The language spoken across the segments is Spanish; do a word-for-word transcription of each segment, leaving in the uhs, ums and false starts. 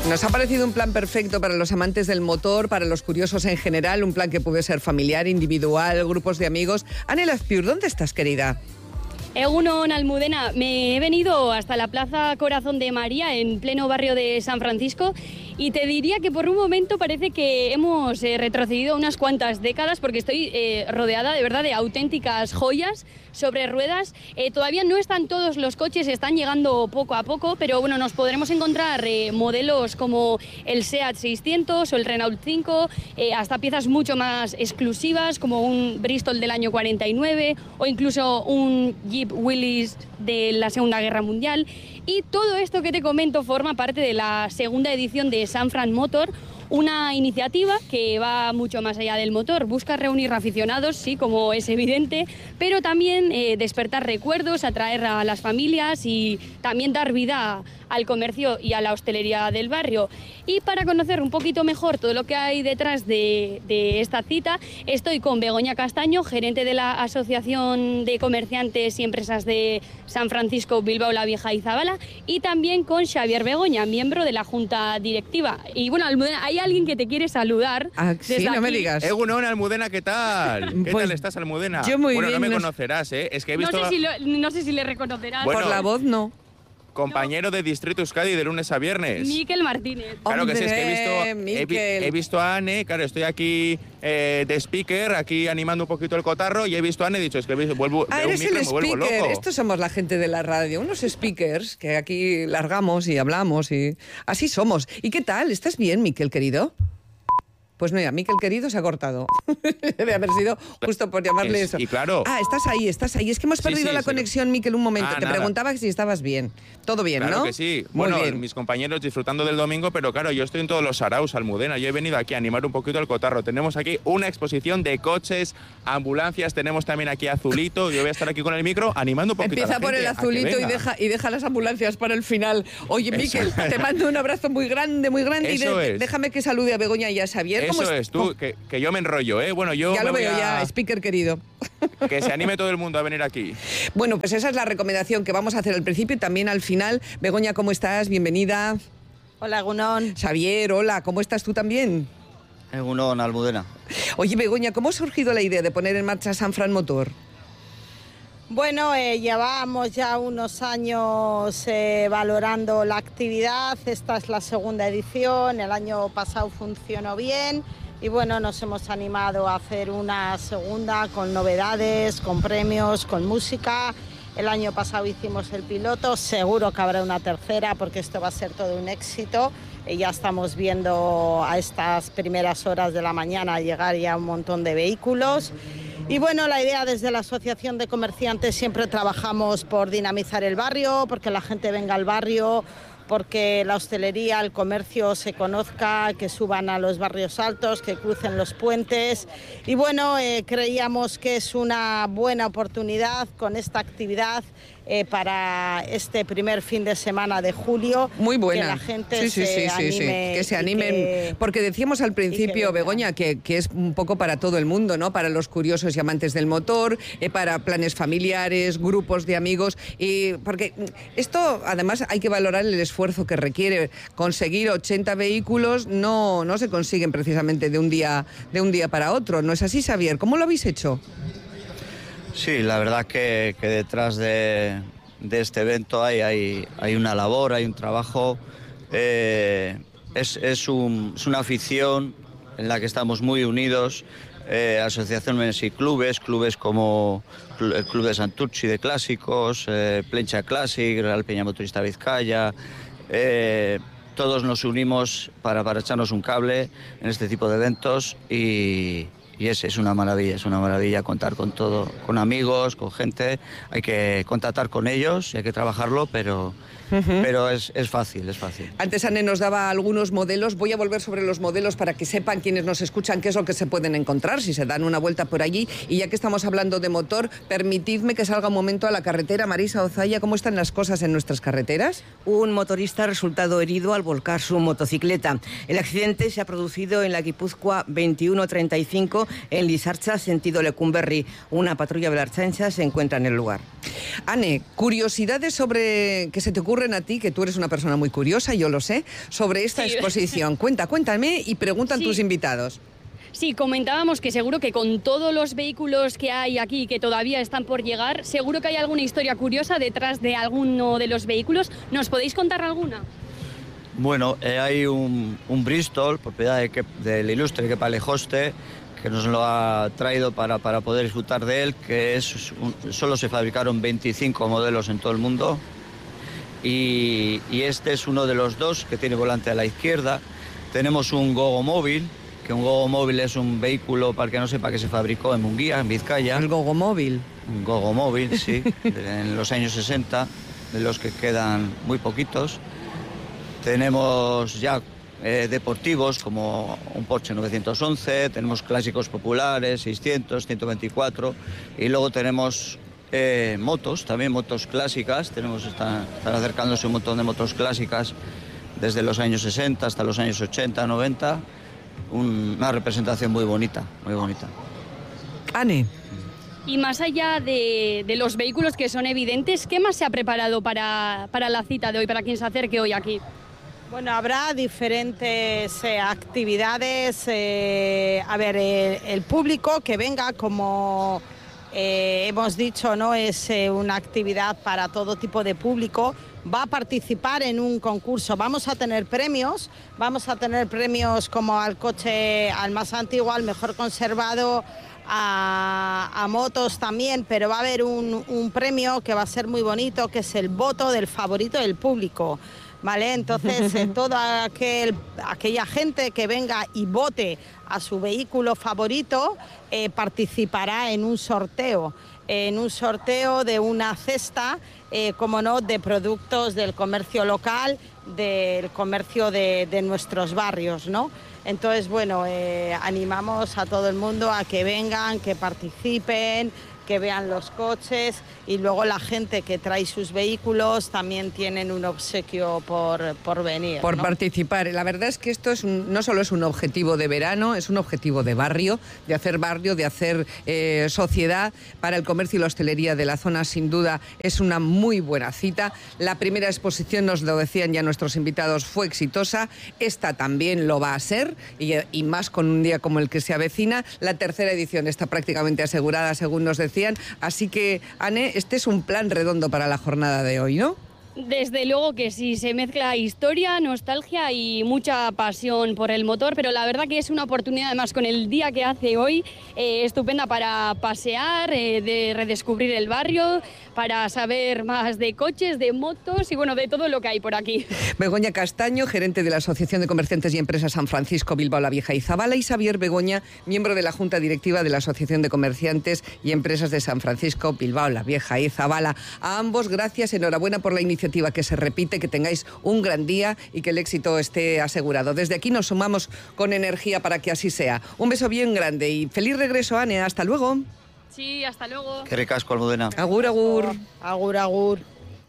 Nos ha parecido un plan perfecto para los amantes del motor, para los curiosos en general, un plan que puede ser familiar, individual, grupos de amigos. Anel Azpiur, ¿dónde estás, querida? Egunon, Almudena, me he venido hasta la Plaza Corazón de María, en pleno barrio de San Francisco, y te diría que por un momento parece que hemos eh, retrocedido unas cuantas décadas, porque estoy eh, rodeada de verdad de auténticas joyas sobre ruedas. Eh, todavía no están todos los coches, están llegando poco a poco, pero bueno, nos podremos encontrar eh, modelos como el SEAT seiscientos o el Renault cinco, eh, hasta piezas mucho más exclusivas como un Bristol del año cuarenta y nueve o incluso un Jeep Willys de la Segunda Guerra Mundial. Y todo esto que te comento forma parte de la segunda edición de Sanfran Motor, una iniciativa que va mucho más allá del motor. Busca reunir aficionados, sí, como es evidente, pero también eh, despertar recuerdos, atraer a las familias y también dar vida al comercio y a la hostelería del barrio. Y para conocer un poquito mejor todo lo que hay detrás de, de esta cita, estoy con Begoña Castaño, gerente de la Asociación de Comerciantes y Empresas de San Francisco, Bilbao la Vieja y Zabala, y también con Xavier Begoña, miembro de la Junta Directiva. Y bueno, Almudena, hay alguien que te quiere saludar. Ah, sí, no aquí. me digas. Egunon, Almudena, ¿qué tal? ¿Qué Pues, tal estás, Almudena? yo muy bueno, bien, no me no- conocerás, ¿eh? Es que he visto No sé, si lo- no sé si le reconocerás. Bueno, Por la voz, no. compañero de Distrito Euskadi de lunes a viernes. Miquel Martínez. Claro que sí, es que he Hombre, visto, he, vi- Miquel. he visto a Anne, claro, estoy aquí eh, de speaker, aquí animando un poquito el cotarro, y he visto a Anne y he dicho, es que vuelvo, Ah, veo un eres micro el y me vuelvo speaker. loco. Estos somos la gente de la radio, unos speakers que aquí largamos y hablamos y así somos. ¿Y qué tal? ¿Estás bien, Miquel, querido? Pues mira, Miquel querido se ha cortado. Debe haber sido justo por llamarle Es- eso. y claro. Ah, estás ahí, estás ahí. Es que hemos Sí, perdido sí, la sí. conexión, Miquel, un momento. Ah, Te nada. preguntaba si estabas bien. Todo bien, Claro ¿no? que sí. Muy Bueno, bien. mis compañeros disfrutando del domingo, pero claro, yo estoy en todos los saraos, Almudena. Yo he venido aquí a animar un poquito el cotarro. Tenemos aquí una exposición de coches, ambulancias, tenemos también aquí Azulito. Yo voy a estar aquí con el micro animando un poquito Empieza a la por el gente a que azulito y venga. deja, y deja las ambulancias para el final. Oye, Eso. Miquel, te mando un abrazo muy grande, muy grande. Eso y de- es. déjame que salude a Begoña y a Xavier. ¿Cómo Eso est- es, tú, que, que yo me enrollo, ¿eh? Bueno, yo Ya me lo voy veo, a- ya, speaker querido. Que se anime todo el mundo a venir aquí. Bueno, pues esa es la recomendación que vamos a hacer al principio y también al final. Begoña, ¿cómo estás? Bienvenida. Hola, Gunón. Xavier, hola, ¿cómo estás tú también? Egunon, Almudena. Oye, Begoña, ¿cómo ha surgido la idea de poner en marcha Sanfran Motor? Bueno, eh, llevamos ya unos años eh, valorando la actividad. Esta es la segunda edición. El año pasado funcionó bien y bueno, nos hemos animado a hacer una segunda con novedades, con premios, con música. El año pasado hicimos el piloto, seguro que habrá una tercera porque esto va a ser todo un éxito. Eh, ya estamos viendo a estas primeras horas de la mañana llegar ya un montón de vehículos. Y bueno, la idea desde la Asociación de Comerciantes siempre trabajamos por dinamizar el barrio, porque la gente venga al barrio, porque la hostelería, el comercio se conozca, que suban a los barrios altos, que crucen los puentes. Y bueno, eh, creíamos que es una buena oportunidad con esta actividad eh, para este primer fin de semana de julio. Muy buena. Que la gente sí, sí, se sí, sí, sí. anime. Que se y animen. que- Porque decíamos al principio, venga. Begoña, que, que es un poco para todo el mundo, ¿no? Para los curiosos y amantes del motor, eh, para planes familiares, grupos de amigos. Y porque esto, además, hay que valorar el esfuerzo que requiere. Conseguir ochenta vehículos no, no se consiguen precisamente de un día, de un día para otro. ¿No es así, Xavier? ¿Cómo lo habéis hecho? Sí, la verdad que, que detrás de, de este evento hay, hay, hay una labor, hay un trabajo. eh, es, es, un- es una afición en la que estamos muy unidos. Eh, asociaciones y clubes, clubes como cl- el Club de Santurchi de Clásicos, eh, Plencha Classic, Real Peña Motorista Vizcaya. eh, todos nos unimos para, para echarnos un cable en este tipo de eventos y, y es, es una maravilla, es una maravilla contar con todo, con amigos, con gente. Hay que contactar con ellos y hay que trabajarlo, pero, pero es, es fácil, es fácil. Antes Anne nos daba algunos modelos. Voy a volver sobre los modelos para que sepan quienes nos escuchan qué es lo que se pueden encontrar si se dan una vuelta por allí. Y ya que estamos hablando de motor, permitidme que salga un momento a la carretera. Marisa Ozaya, ¿cómo están las cosas en nuestras carreteras? Un motorista ha resultado herido al volcar su motocicleta. El accidente se ha producido en la Guipúzcoa veintiuno treinta y cinco en Lizarcha, sentido Lecumberri. Una patrulla de la Ertzaintza se encuentra en el lugar. Ane, curiosidades sobre que se te ocurren a ti, que tú eres una persona muy curiosa, yo lo sé, sobre esta Sí. exposición. Cuenta, cuéntame y preguntan Sí. tus invitados. Sí, comentábamos que seguro que con todos los vehículos que hay aquí que todavía están por llegar, seguro que hay alguna historia curiosa detrás de alguno de los vehículos. ¿Nos podéis contar alguna? Bueno, eh, hay un, un Bristol, propiedad de que- del ilustre Kepa Lejoste, que nos lo ha traído para, para poder disfrutar de él, que es un- solo se fabricaron veinticinco modelos en todo el mundo. Y, y este es uno de los dos que tiene volante a la izquierda. Tenemos un Gogo Móvil, que un Gogo Móvil es un vehículo, para el que no sepa, que se fabricó en Munguía, en Vizcaya. El Gogomóvil. Un Gogo Móvil, sí, de- en los años sesenta, de los que quedan muy poquitos. Tenemos ya eh, deportivos como un Porsche novecientos once, tenemos clásicos populares, seiscientos, ciento veinticuatro, y luego tenemos eh, motos, también motos clásicas. Tenemos, están, están acercándose un montón de motos clásicas desde los años sesenta hasta los años ochenta, noventa. Un- una representación muy bonita, muy bonita. Ane, Y más allá de, de los vehículos que son evidentes, ¿qué más se ha preparado para, para la cita de hoy, para quien se acerque hoy aquí? Bueno, habrá diferentes eh, actividades. eh, a ver, eh, el público que venga, como eh, hemos dicho, no es eh, una actividad para todo tipo de público. Va a participar en un concurso. Vamos a tener premios. Vamos a tener premios como al coche, al más antiguo, al mejor conservado, a, a motos también, pero va a haber un, un premio que va a ser muy bonito, que es el voto del favorito del público. ¿Vale? Entonces, eh, toda aquel, aquella gente que venga y vote a su vehículo favorito eh, participará en un sorteo, en un sorteo de una cesta, eh, como no, de productos del comercio local, del comercio de, de nuestros barrios, ¿no? Entonces, bueno, eh, animamos a todo el mundo a que vengan, que participen, que vean los coches, y luego la gente que trae sus vehículos también tienen un obsequio por, por venir. por ¿no? participar. La verdad es que esto es un- no solo es un objetivo de verano, es un objetivo de barrio, de hacer barrio, de hacer eh, sociedad. Para el comercio y la hostelería de la zona, sin duda, es una muy buena cita. La primera exposición, nos lo decían ya nuestros invitados, fue exitosa. Esta también lo va a ser, y, y más con un día como el que se avecina. La tercera edición está prácticamente asegurada, según nos decían. Así que, Ane, este es un plan redondo para la jornada de hoy, ¿no? Desde luego que sí, se mezcla historia, nostalgia y mucha pasión por el motor, pero la verdad que es una oportunidad, además con el día que hace hoy, eh, estupenda para pasear, eh, de redescubrir el barrio, para saber más de coches, de motos y bueno, de todo lo que hay por aquí. Begoña Castaño, gerente de la Asociación de Comerciantes y Empresas San Francisco, Bilbao la Vieja y Zabala, y Xavier Begoña, miembro de la Junta Directiva de la Asociación de Comerciantes y Empresas de San Francisco, Bilbao la Vieja y Zabala. A ambos, gracias, enhorabuena por la iniciativa, que se repite, que tengáis un gran día y que el éxito esté asegurado. Desde aquí nos sumamos con energía para que así sea. Un beso bien grande y feliz regreso, Ane. Hasta luego. Sí, hasta luego. Qué ricasco, Almudena. Agur, agur. Agur, agur.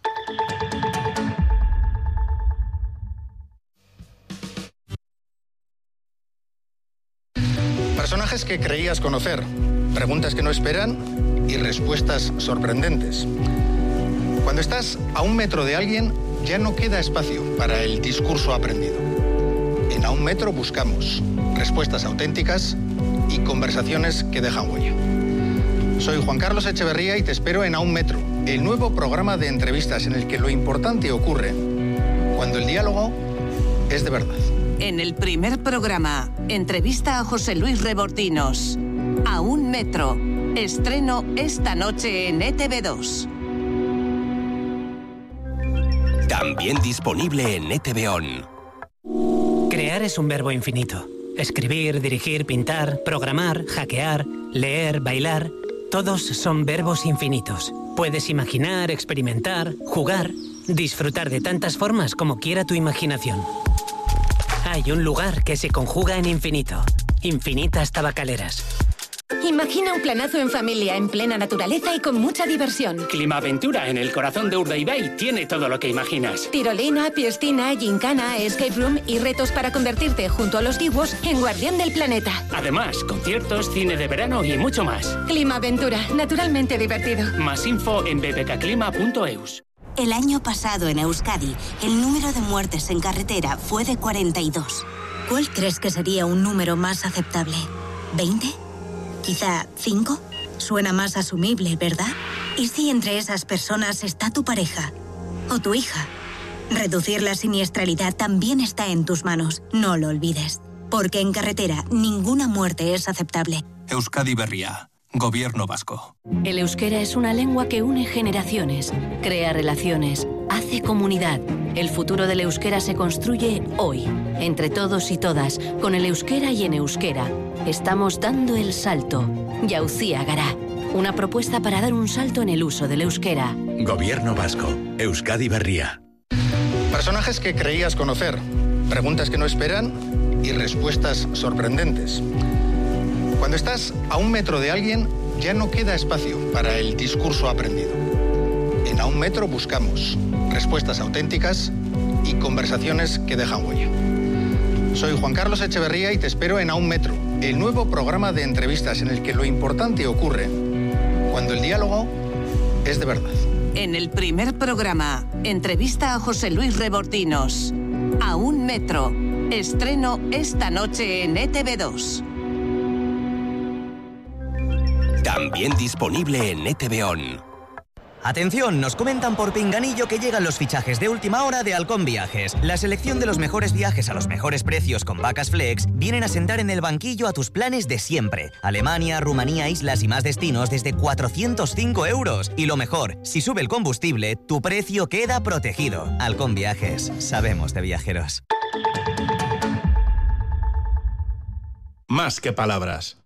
Personajes que creías conocer, preguntas que no esperan y respuestas sorprendentes. Cuando estás a un metro de alguien, ya no queda espacio para el discurso aprendido. En A un metro buscamos respuestas auténticas y conversaciones que dejan huella. Soy Juan Carlos Echeverría y te espero en A un metro, el nuevo programa de entrevistas en el que lo importante ocurre cuando el diálogo es de verdad. En el primer programa, entrevista a José Luis Rebordinos. A un metro. Estreno esta noche en E T V dos. También disponible en E T V On. Crear es un verbo infinito. Escribir, dirigir, pintar, programar, hackear, leer, bailar... Todos son verbos infinitos. Puedes imaginar, experimentar, jugar, disfrutar de tantas formas como quiera tu imaginación. Hay un lugar que se conjuga en infinito. Infinitas Tabacaleras. Imagina Imagina un planazo en familia, en plena naturaleza y con mucha diversión. Climaventura en el corazón de Urdaibai tiene todo lo que imaginas. Tirolina, piscina, gincana, escape room y retos para convertirte, junto a los dibuos, en guardián del planeta. Además, conciertos, cine de verano y mucho más. Climaventura, naturalmente divertido. Más info en b b k clima punto e u s. El año pasado en Euskadi, el número de muertes en carretera fue de cuarenta y dos. ¿Cuál crees que sería un número más aceptable? ¿veinte? ¿Quizá cinco? Suena más asumible, ¿verdad? ¿Y si entre esas personas está tu pareja o tu hija? Reducir la siniestralidad también está en tus manos, no lo olvides. Porque en carretera ninguna muerte es aceptable. Euskadi Berria, Gobierno Vasco. El euskera es una lengua que une generaciones, crea relaciones, hace comunidad. El futuro del euskera se construye hoy, entre todos y todas, con el euskera y en euskera. Estamos dando el salto. Jauzia Gara, una propuesta para dar un salto en el uso del euskera. Gobierno Vasco, Euskadi Berria. Personajes que creías conocer, preguntas que no esperan y respuestas sorprendentes. Cuando estás a un metro de alguien, ya no queda espacio para el discurso aprendido. En A un Metro buscamos respuestas auténticas y conversaciones que dejan huella. Soy Juan Carlos Echeverría y te espero en A un Metro, el nuevo programa de entrevistas en el que lo importante ocurre cuando el diálogo es de verdad. En el primer programa, entrevista a José Luis Rebordinos. A un Metro. Estreno esta noche en E T V dos. También disponible en E T V On. Atención, nos comentan por pinganillo que llegan los fichajes de última hora de Halcón Viajes. La selección de los mejores viajes a los mejores precios con vacas flex vienen a sentar en el banquillo a tus planes de siempre. Alemania, Rumanía, islas y más destinos desde cuatrocientos cinco euros. Y lo mejor, si sube el combustible, tu precio queda protegido. Halcón Viajes, sabemos de viajeros. Más que palabras.